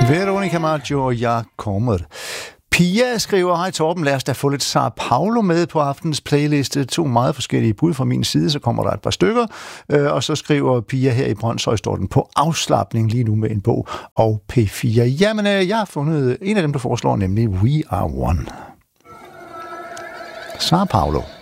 Veronica Maggio og Jeg kommer. Pia skriver, hej Torben, lad os da få lidt Sao Paulo med på aftens playliste. 2 meget forskellige bud fra min side, så kommer der et par stykker. Og så skriver Pia her i Brønshøj, står den på afslapning lige nu med en bog og P4. Jamen, jeg har fundet en af dem, der foreslår, nemlig We Are One. Sao Paulo.